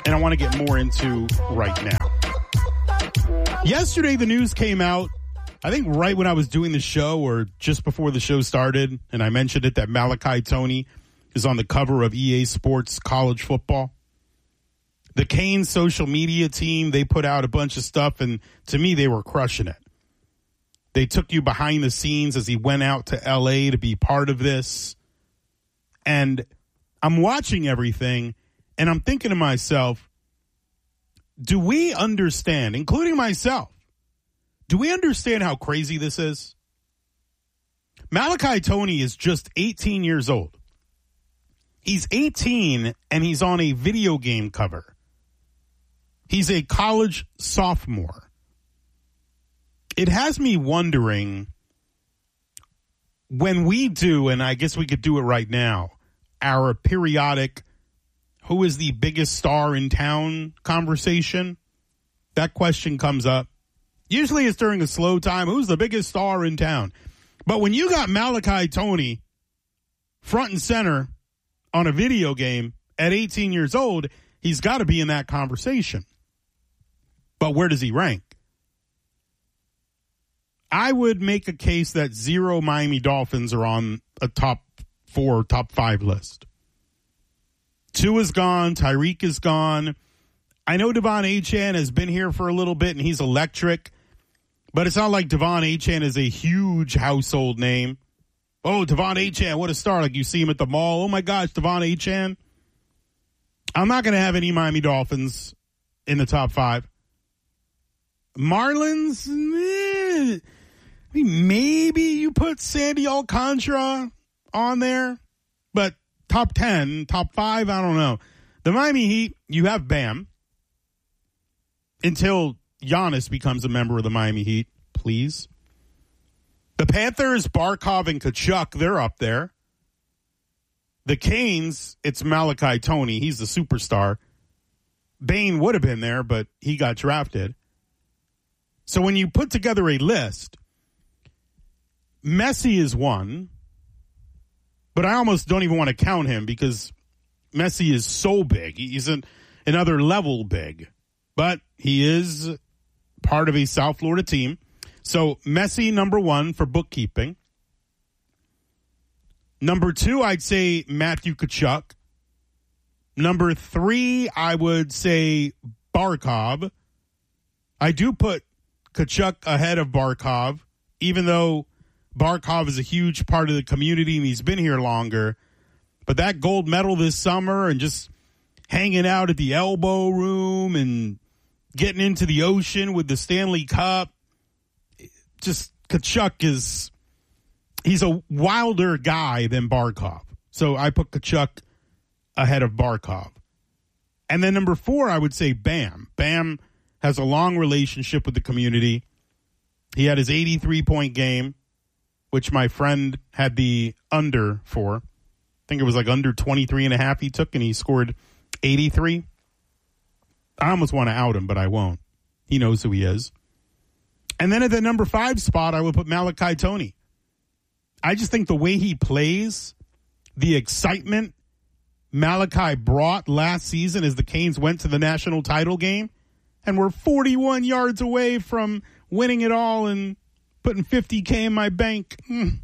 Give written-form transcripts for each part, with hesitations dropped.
and I want to get more into right now. Yesterday, the news came out, I think right when I was doing the show or just before the show started, and I mentioned it, that Malachi Tony is on the cover of EA Sports College Football. The Canes social media team, they put out a bunch of stuff, and to me, they were crushing it. They took you behind the scenes as he went out to L.A. to be part of this. And I'm watching everything, and I'm thinking to myself, do we understand, including myself, do we understand how crazy this is? Malachi Tony is just 18 years old. He's 18, and he's on a video game cover. He's a college sophomore. It has me wondering, when we do, and I guess we could do it right now, our periodic who is the biggest star in town conversation, that question comes up. Usually it's during a slow time, who's the biggest star in town? But when you got Malachi Tony front and center on a video game at 18 years old, he's got to be in that conversation. But where does he rank? I would make a case that 0 Miami Dolphins are on a top 4, top 5 list. 2 is gone. Tyreek is gone. I know Devon Achane has been here for a little bit, and he's electric. But it's not like Devon Achane is a huge household name. Oh, Devon Achane, what a star. Like you see him at the mall. Oh, my gosh, Devon Achane. I'm not going to have any Miami Dolphins in the top 5. Marlins, I mean, maybe you put Sandy Alcantara on there, but top 10, top 5, I don't know. The Miami Heat, you have Bam until Giannis becomes a member of the Miami Heat, please. The Panthers, Barkov and Kachuk, they're up there. The Canes, it's Malachi Tony. He's the superstar. Bane would have been there, but he got drafted. So when you put together a list, Messi is one, but I almost don't even want to count him because Messi is so big. He's another level big, but he is part of a South Florida team. So Messi, number 1 for bookkeeping. Number 2, I'd say Matthew Kachuk. Number 3, I would say Barkov. I do put Kachuk ahead of Barkov, even though Barkov is a huge part of the community and he's been here longer. But that gold medal this summer and just hanging out at the elbow room and getting into the ocean with the Stanley Cup, just Kachuk he's a wilder guy than Barkov. So I put Kachuk ahead of Barkov. And then number 4, I would say Bam. Bam has a long relationship with the community. He had his 83-point game, which my friend had the under for. I think it was like under 23.5 he took, and he scored 83. I almost want to out him, but I won't. He knows who he is. And then at the number 5 spot, I would put Malachi Tony. I just think the way he plays, the excitement Malachi brought last season as the Canes went to the national title game and were 41 yards away from winning it all and putting $50K in my bank.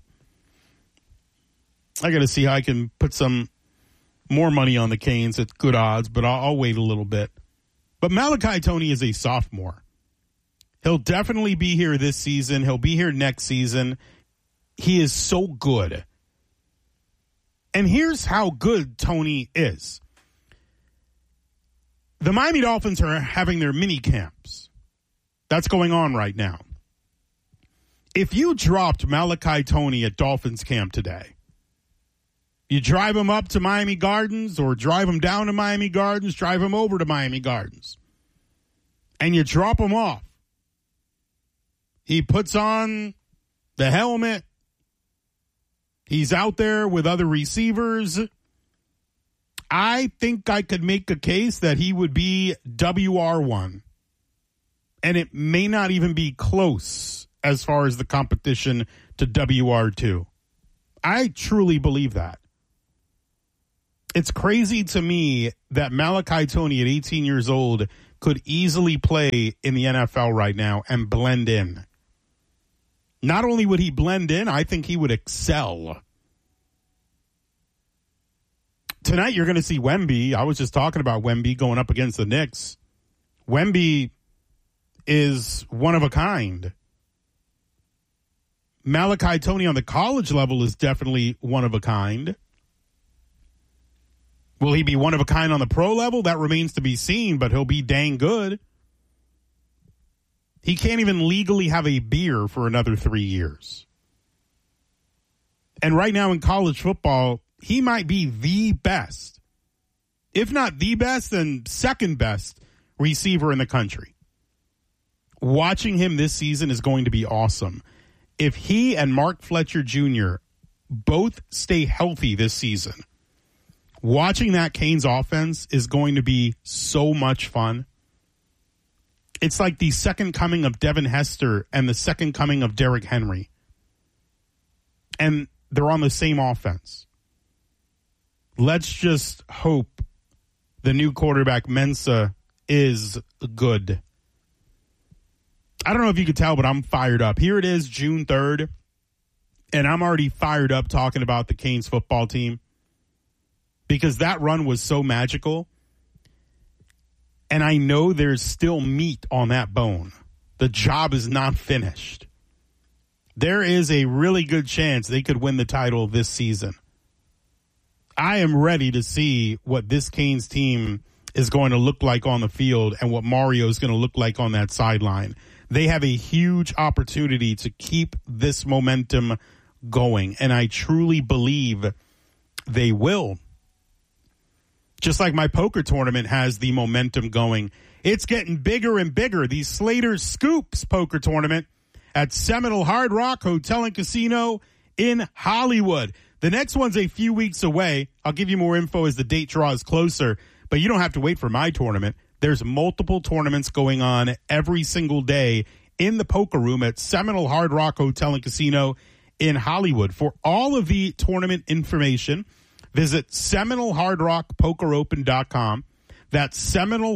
I got to see how I can put some more money on the Canes at good odds, but I'll wait a little bit. But Malachi Tony is a sophomore. He'll definitely be here this season. He'll be here next season. He is so good. And here's how good Tony is. The Miami Dolphins are having their mini camps. That's going on right now. If you dropped Malachi Tony at Dolphins camp today, you drive him up to Miami Gardens or drive him down to Miami Gardens, drive him over to Miami Gardens, and you drop him off. He puts on the helmet. He's out there with other receivers. I think I could make a case that he would be WR1. And it may not even be close as far as the competition to WR2. I truly believe that. It's crazy to me that Malachi Tony at 18 years old could easily play in the NFL right now and blend in. Not only would he blend in, I think he would excel. Tonight you're going to see Wemby. I was just talking about Wemby going up against the Knicks. Wemby is one of a kind. Malachi Tony on the college level is definitely one of a kind. Will he be one of a kind on the pro level? That remains to be seen, but he'll be dang good. He can't even legally have a beer for another 3 years. And right now in college football, he might be the best, if not the best, then second best receiver in the country. Watching him this season is going to be awesome. If he and Mark Fletcher Jr. both stay healthy this season, watching that Canes offense is going to be so much fun. It's like the second coming of Devin Hester and the second coming of Derrick Henry. And they're on the same offense. Let's just hope the new quarterback, Mensa, is good. I don't know if you could tell, but I'm fired up. Here it is, June 3rd, and I'm already fired up talking about the Canes football team because that run was so magical. And I know there's still meat on that bone. The job is not finished. There is a really good chance they could win the title this season. I am ready to see what this Canes team is going to look like on the field and what Mario is going to look like on that sideline. They have a huge opportunity to keep this momentum going, and I truly believe they will. Just like my poker tournament has the momentum going. It's getting bigger and bigger. The Slater Scoops poker tournament at Seminole Hard Rock Hotel and Casino in Hollywood. The next one's a few weeks away. I'll give you more info as the date draws closer, but you don't have to wait for my tournament. There's multiple tournaments going on every single day in the poker room at Seminole Hard Rock Hotel and Casino in Hollywood. For all of the tournament information, visit SeminoleHardRockPokerOpen.com. That's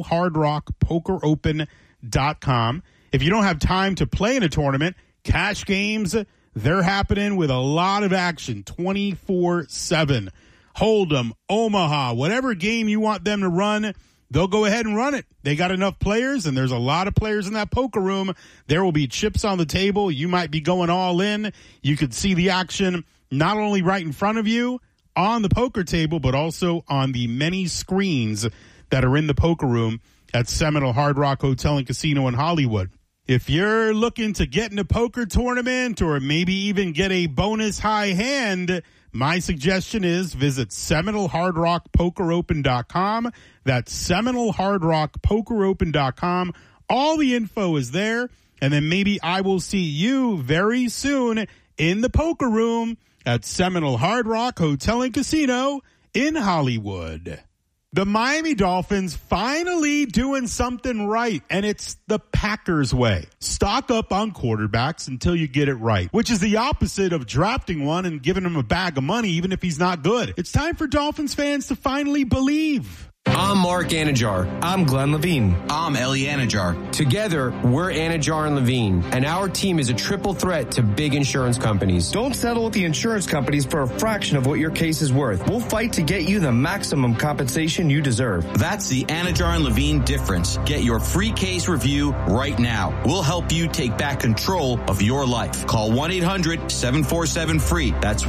SeminoleHardRockPokerOpen.com. If you don't have time to play in a tournament, cash games, they're happening with a lot of action 24/7. Hold'em, Omaha, whatever game you want them to run, they'll go ahead and run it. They got enough players, and there's a lot of players in that poker room. There will be chips on the table. You might be going all in. You could see the action not only right in front of you on the poker table, but also on the many screens that are in the poker room at Seminole Hard Rock Hotel and Casino in Hollywood. If you're looking to get in a poker tournament or maybe even get a bonus high hand, my suggestion is visit SeminoleHardRockPokerOpen.com. That's SeminoleHardRockPokerOpen.com. All the info is there, and then maybe I will see you very soon in the poker room at Seminole Hard Rock Hotel and Casino in Hollywood. The Miami Dolphins finally doing something right, and it's the Packers way. Stock up on quarterbacks until you get it right, which is the opposite of drafting one and giving him a bag of money even if he's not good. It's time for Dolphins fans to finally believe. I'm Mark Anajar. I'm Glenn Levine. I'm Ellie Anajar. Together, we're Anajar and Levine, and our team is a triple threat to big insurance companies. Don't settle with the insurance companies for a fraction of what your case is worth. We'll fight to get you the maximum compensation you deserve. That's the Anajar and Levine difference. Get your free case review right now. We'll help you take back control of your life. Call 1-800-747-FREE. That's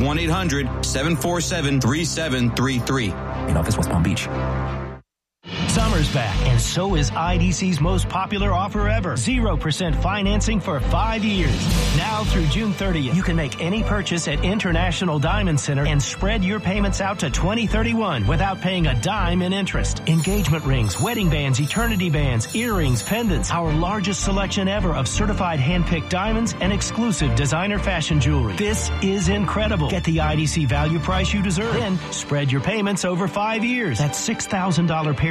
1-800-747-3733. In office, West Palm Beach. Summer's back, and so is IDC's most popular offer ever. 0% financing for 5 years. Now through June 30th, you can make any purchase at International Diamond Center and spread your payments out to 2031 without paying a dime in interest. Engagement rings, wedding bands, eternity bands, earrings, pendants, our largest selection ever of certified hand-picked diamonds and exclusive designer fashion jewelry. This is incredible. Get the IDC value price you deserve. Then spread your payments over 5 years. That's $6,000 pair of diamond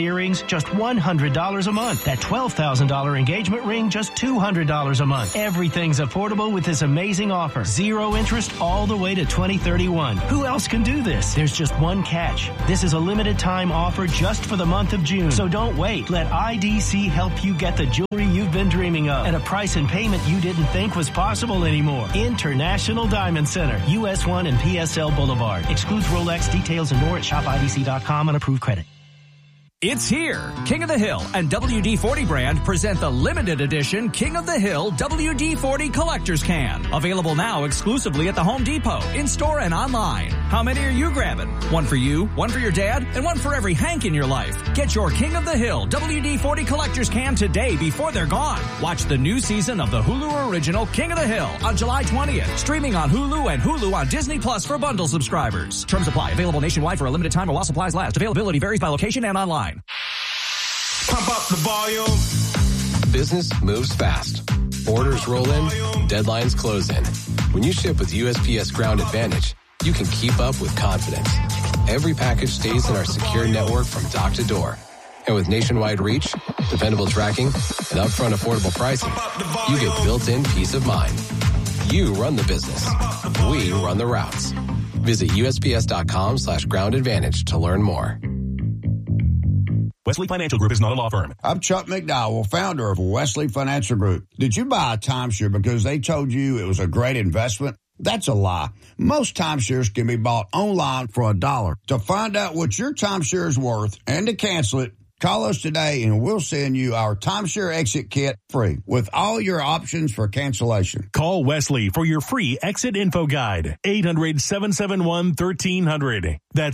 earrings, just $100 a month. That $12,000 engagement ring, just $200 a month. Everything's affordable with this amazing offer. 0 interest all the way to 2031. Who else can do this? There's just one catch. This is a limited time offer just for the month of June. So don't wait. Let IDC help you get the jewelry you've been dreaming of at a price and payment you didn't think was possible anymore. International Diamond Center, US 1 and PSL Boulevard. Excludes Rolex. Details and more at shopidc.com on approved credit. It's here. King of the Hill and WD-40 brand present the limited edition King of the Hill WD-40 Collector's Can. Available now exclusively at the Home Depot, in-store and online. How many are you grabbing? One for you, one for your dad, and one for every Hank in your life. Get your King of the Hill WD-40 Collector's Can today before they're gone. Watch the new season of the Hulu original King of the Hill on July 20th. Streaming on Hulu and Hulu on Disney Plus for bundle subscribers. Terms apply. Available nationwide for a limited time or while supplies last. Availability varies by location and online. Pump up the volume. Business moves fast. Orders roll in, deadlines close in. When you ship with USPS Ground Advantage, you can keep up with confidence. Every package stays in our secure network from dock to door. And with nationwide reach, dependable tracking, and upfront affordable pricing, you get built-in peace of mind. You run the business. We run the routes. Visit USPS.com/Ground Advantage to learn more. Wesley Financial Group is not a law firm. I'm Chuck McDowell, founder of Wesley Financial Group. Did you buy a timeshare because they told you it was a great investment? That's a lie. Most timeshares can be bought online for $1. To find out what your timeshare is worth and to cancel it, call us today and we'll send you our timeshare exit kit free with all your options for cancellation. Call Wesley for your free exit info guide. 800-771-1300. That's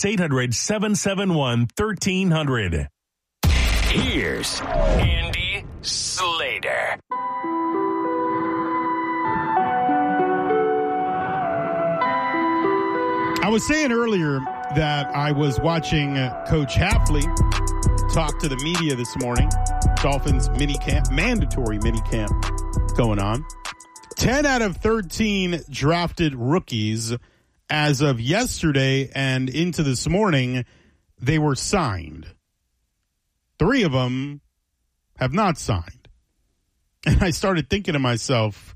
800-771-1300. Here's Andy Slater. I was saying earlier that I was watching Coach Hafley talk to the media this morning. Dolphins minicamp, mandatory minicamp going on. 10 out of 13 drafted rookies as of yesterday and into this morning, they were signed. 3 of them have not signed. And I started thinking to myself,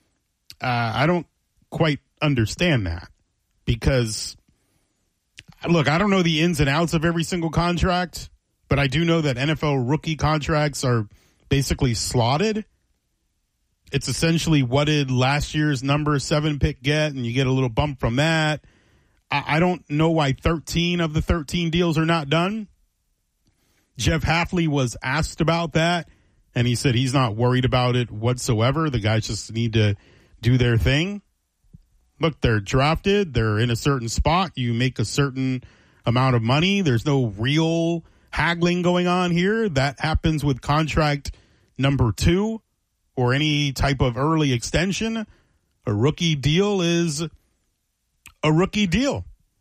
I don't quite understand that. Because, look, I don't know the ins and outs of every single contract, but I do know that NFL rookie contracts are basically slotted. It's essentially what did last year's number 7 pick get, and you get a little bump from that. I don't know why 13 of the 13 deals are not done. Jeff Hafley was asked about that, and he said he's not worried about it whatsoever. The guys just need to do their thing. Look, they're drafted. They're in a certain spot. You make a certain amount of money. There's no real haggling going on here. That happens with contract number 2 or any type of early extension. A rookie deal is a rookie deal.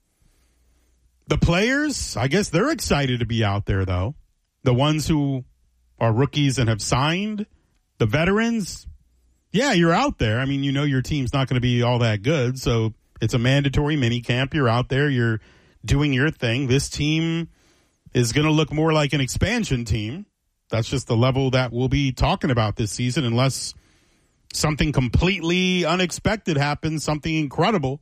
The players, I guess they're excited to be out there, though. The ones who are rookies and have signed, the veterans, yeah, you're out there. I mean, you know your team's not going to be all that good, so it's a mandatory mini camp. You're out there. You're doing your thing. This team is going to look more like an expansion team. That's just the level that we'll be talking about this season unless something completely unexpected happens, something incredible.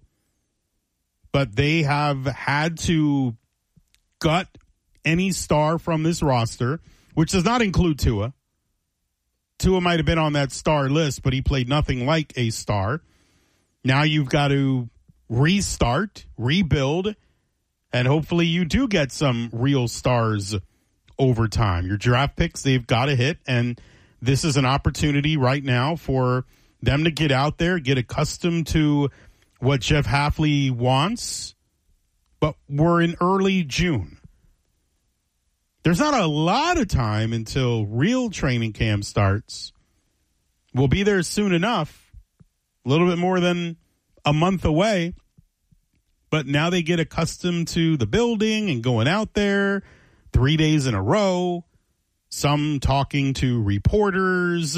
But they have had to gut any star from this roster, which does not include Tua. Tua might have been on that star list, but he played nothing like a star. Now you've got to restart, rebuild, and hopefully you do get some real stars over time. Your draft picks, they've got to hit, and this is an opportunity right now for them to get out there, get accustomed to what Jeff Hafley wants, but we're in early June. There's not a lot of time until real training camp starts. We'll be there soon enough, a little bit more than a month away. But now they get accustomed to the building and going out there 3 days in a row, some talking to reporters.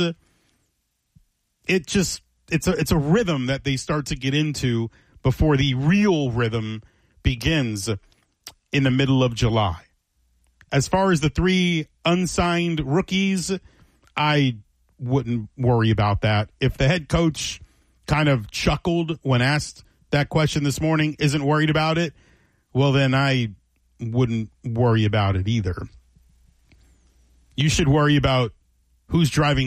It's a rhythm that they start to get into before the real rhythm begins in the middle of July. As far as the 3 unsigned rookies, I wouldn't worry about that. If the head coach kind of chuckled when asked that question this morning, isn't worried about it, well, then I wouldn't worry about it either. You should worry about who's driving